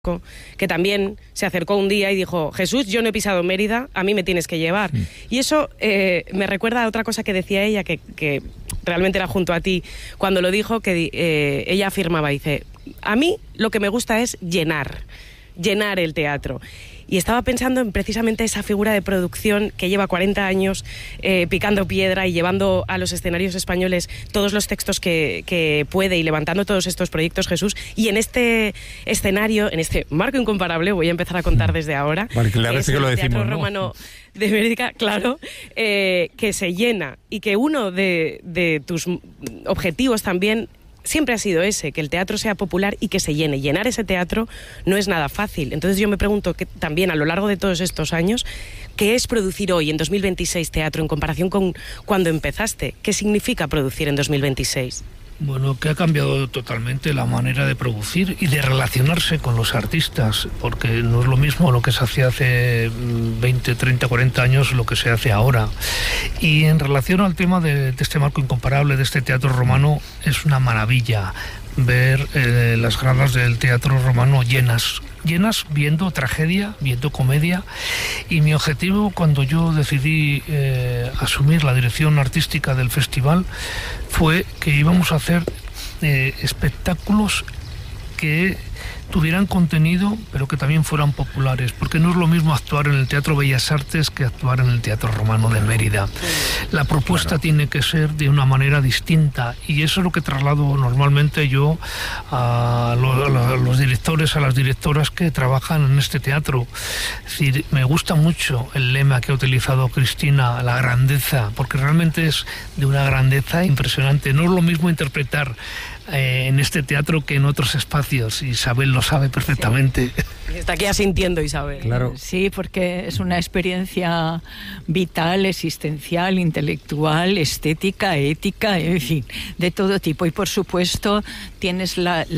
que también se acercó un día y dijo: Jesús, yo no he pisado Mérida, a mí me tienes que llevar. Y eso me recuerda a otra cosa que decía ella, que realmente era junto a ti, cuando lo dijo, que ella afirmaba, dice: a mí lo que me gusta es llenar el teatro. Y estaba pensando en precisamente esa figura de producción que lleva 40 años picando piedra y llevando a los escenarios españoles todos los textos que puede y levantando todos estos proyectos, Jesús. Y en este escenario, en este marco incomparable, voy a empezar a contar desde ahora, vale, que es que lo el decimos, Teatro ¿no? Romano de Mérida, claro, que se llena, y que uno de tus objetivos también siempre ha sido ese, que el teatro sea popular y que se llene. Llenar ese teatro no es nada fácil. Entonces yo me pregunto que también a lo largo de todos estos años, ¿qué es producir hoy, en 2026, teatro en comparación con cuando empezaste? ¿Qué significa producir en 2026? Bueno, que ha cambiado totalmente la manera de producir y de relacionarse con los artistas, porque no es lo mismo lo que se hacía hace 20, 30, 40 años, lo que se hace ahora. Y en relación al tema de este marco incomparable, de este teatro romano, es una maravilla ver las gradas del Teatro Romano llenas viendo tragedia, viendo comedia. Y mi objetivo, cuando yo decidí asumir la dirección artística del festival, fue que íbamos a hacer espectáculos que tuvieran contenido, pero que también fueran populares, porque no es lo mismo actuar en el Teatro Bellas Artes que actuar en el Teatro Romano de Mérida. La propuesta tiene que ser de una manera distinta, y eso es lo que traslado normalmente yo a los directores, a las directoras que trabajan en este teatro. Es decir, me gusta mucho el lema que ha utilizado Cristina, la grandeza, porque realmente es de una grandeza impresionante. No es lo mismo interpretar en este teatro que en otros espacios. Isabel lo sabe perfectamente. Sí. Está aquí asintiendo, Isabel. Claro. Sí, porque es una experiencia vital, existencial, intelectual, estética, ética, en fin, de todo tipo. Y por supuesto tienes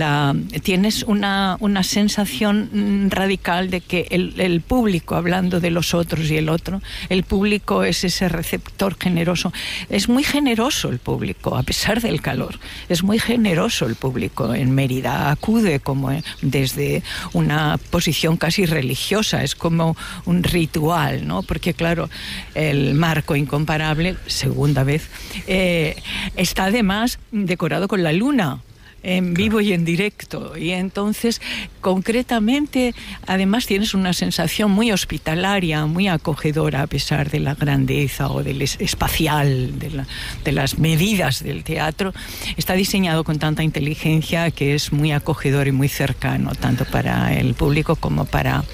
tienes una sensación radical de que el público, hablando de los otros y el otro, el público es ese receptor generoso. Es muy generoso el público, a pesar del calor. Es muy generoso el público en Mérida. Acude como desde una posición casi religiosa, es como un ritual, ¿no? Porque claro, el marco incomparable, segunda vez, está además decorado con la luna, en vivo y en directo, y entonces concretamente además tienes una sensación muy hospitalaria, muy acogedora, a pesar de la grandeza o del espacial, de las medidas del teatro. Está diseñado con tanta inteligencia que es muy acogedor y muy cercano, tanto para el público como para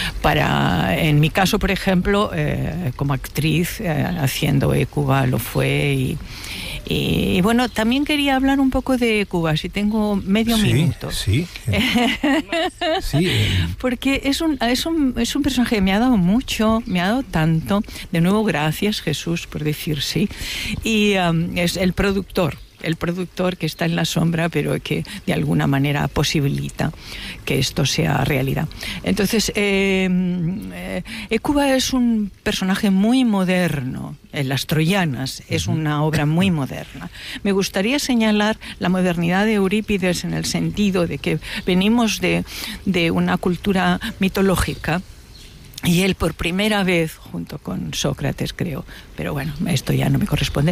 en mi caso, por ejemplo, como actriz, haciendo Hécuba lo fue. Y bueno, también quería hablar un poco de Cuba, si tengo medio minuto. Sí. Sí. Porque es un personaje que me ha dado mucho, me ha dado tanto. De nuevo, gracias, Jesús, por decir sí. Y es el productor que está en la sombra, pero que de alguna manera posibilita que esto sea realidad. Entonces, Cuba es un personaje muy moderno. Las Troyanas es una obra muy moderna. Me gustaría señalar la modernidad de Eurípides en el sentido de que venimos de una cultura mitológica. Y él, por primera vez, junto con Sócrates, creo, pero bueno, esto ya no me corresponde,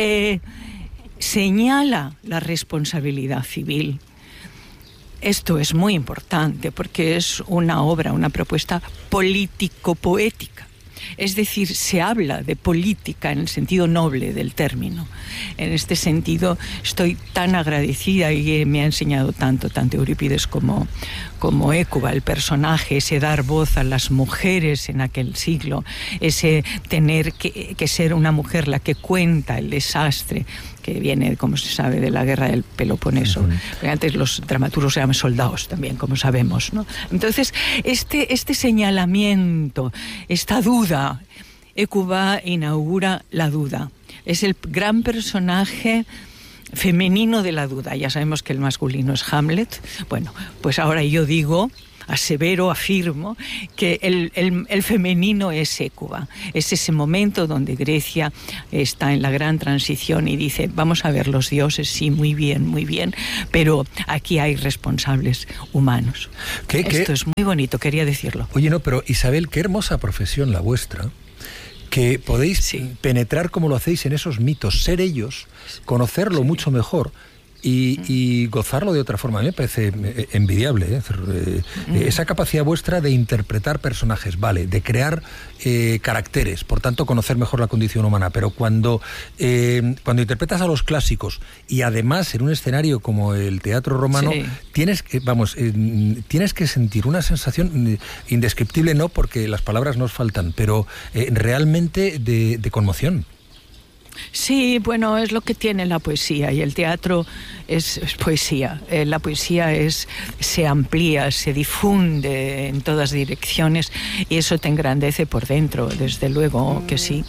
señala la responsabilidad civil. Esto es muy importante porque es una obra, una propuesta político-poética. Es decir, se habla de política en el sentido noble del término. En este sentido, estoy tan agradecida, y me ha enseñado tanto Eurípides como Hécuba, el personaje, ese dar voz a las mujeres en aquel siglo, ese tener que ser una mujer la que cuenta el desastre que viene, como se sabe, de la guerra del Peloponeso. Porque antes los dramaturgos eran soldados también, como sabemos, ¿no? Entonces, este señalamiento, esta duda, Hécuba inaugura la duda. Es el gran personaje femenino de la duda. Ya sabemos que el masculino es Hamlet. Bueno, pues ahora yo digo, asevero, afirmo, que el femenino es Hécuba. Es ese momento donde Grecia está en la gran transición y dice, vamos a ver, los dioses, sí, muy bien, pero aquí hay responsables humanos. Esto es muy bonito, quería decirlo. Oye, no, pero Isabel, qué hermosa profesión la vuestra, que podéis penetrar como lo hacéis en esos mitos, ser ellos, conocerlo mucho mejor y gozarlo de otra forma. A mí me parece envidiable, esa capacidad vuestra de interpretar personajes, vale, de crear caracteres, por tanto conocer mejor la condición humana, pero cuando interpretas a los clásicos y además en un escenario como el teatro romano, tienes que sentir una sensación indescriptible, no porque las palabras nos faltan, pero realmente de conmoción. Sí, bueno, es lo que tiene la poesía, y el teatro es poesía. La poesía se amplía, se difunde en todas direcciones, y eso te engrandece por dentro, desde luego que sí.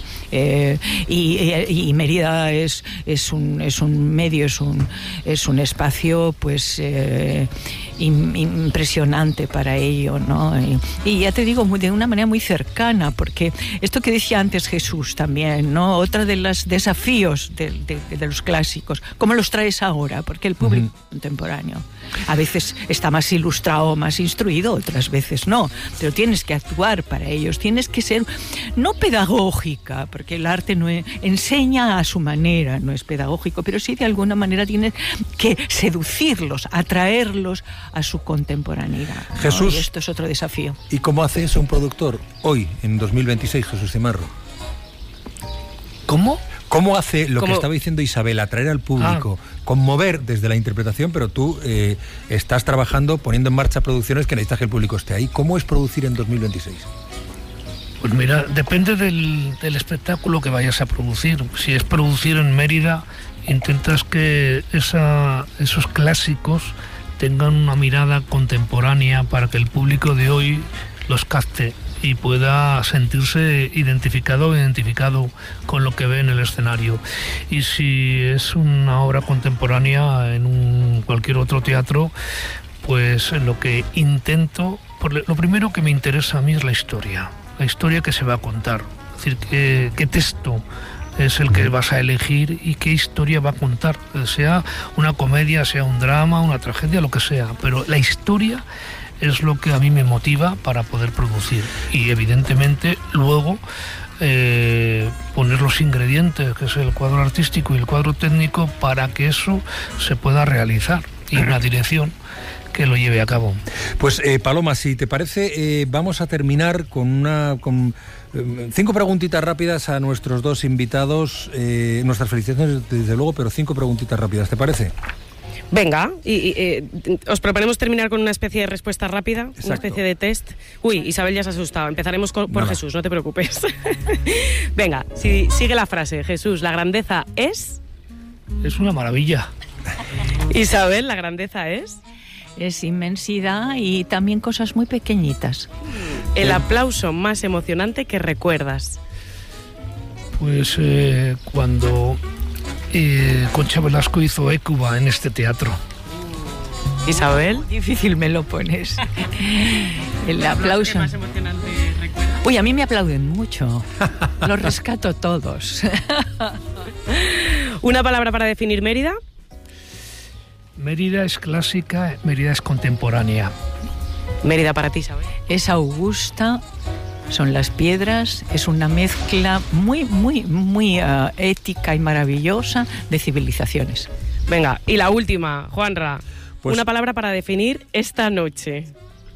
Y Mérida es un medio, es un espacio, pues impresionante para ello, ¿no? Y ya te digo, de una manera muy cercana, porque esto que decía antes Jesús también, ¿no? Otra de los desafíos de los clásicos, ¿cómo los traes ahora? Porque el público contemporáneo a veces está más ilustrado, más instruido, otras veces no, pero tienes que actuar para ellos, tienes que ser, no pedagógica, porque el arte no enseña a su manera, no es pedagógico, pero sí de alguna manera tienes que seducirlos, atraerlos a su contemporaneidad, ¿no? Jesús, y esto es otro desafío. ¿Y cómo hace eso un productor hoy, en 2026, Jesús Cimarro? ¿Cómo hace lo que estaba diciendo Isabel, atraer al público, conmover desde la interpretación, pero tú estás trabajando, poniendo en marcha producciones que necesitas que el público esté ahí? ¿Cómo es producir en 2026? Pues mira, depende del espectáculo que vayas a producir. Si es producir en Mérida, intentas que esos clásicos tengan una mirada contemporánea para que el público de hoy los capte y pueda sentirse identificado con lo que ve en el escenario. Y si es una obra contemporánea en cualquier otro teatro, pues lo que intento, lo primero que me interesa a mí es la historia que se va a contar, es decir, qué texto es el que vas a elegir y qué historia va a contar, sea una comedia, sea un drama, una tragedia, lo que sea, pero la historia es lo que a mí me motiva para poder producir, y evidentemente luego poner los ingredientes, que es el cuadro artístico y el cuadro técnico, para que eso se pueda realizar, y una dirección que lo lleve a cabo. Pues Paloma, si te parece, vamos a terminar con 5 preguntitas rápidas a nuestros dos invitados, nuestras felicitaciones desde luego, pero 5 preguntitas rápidas, ¿te parece? Venga, os proponemos terminar con una especie de respuesta rápida, una especie de test. Uy, Isabel ya se ha asustado. Empezaremos por Jesús, no te preocupes. Venga, sigue la frase. Jesús, ¿la grandeza es? Es una maravilla. Isabel, ¿la grandeza es? Es inmensidad y también cosas muy pequeñitas. El aplauso más emocionante que recuerdas. Pues cuando Concha Velasco hizo Hécuba en este teatro. Isabel, difícil me lo pones. El aplauso más emocionante recuerdas. Uy, a mí me aplauden mucho. Los rescato todos. ¿Una palabra para definir Mérida? Mérida es clásica, Mérida es contemporánea. Mérida para ti, Isabel. Es augusta. Son las piedras, es una mezcla muy ética y maravillosa de civilizaciones. Venga, y la última, Juanra, pues, una palabra para definir esta noche.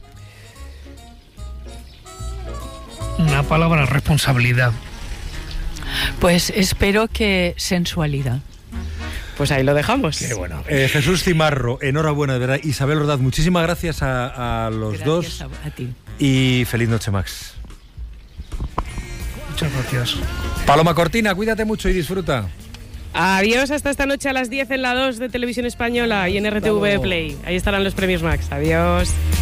Una palabra, responsabilidad. Pues espero que sensualidad. Pues ahí lo dejamos. Qué bueno. Jesús Cimarro, enhorabuena, de verdad. Isabel Ordaz, muchísimas gracias a los dos. Gracias a ti. Y feliz noche, Max. Muchas gracias. Paloma Cortina, cuídate mucho y disfruta. Adiós, hasta esta noche a las 10 en la 2 de Televisión Española y en RTV Play. Ahí estarán los premios Max. Adiós.